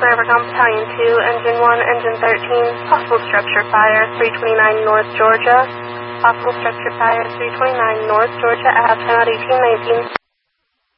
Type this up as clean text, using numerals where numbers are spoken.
Forever Calm Battalion 2, Engine 1, Engine 13, possible structure fire, 329 North Georgia. Possible structure fire, 329 North Georgia, at 10 at 1819.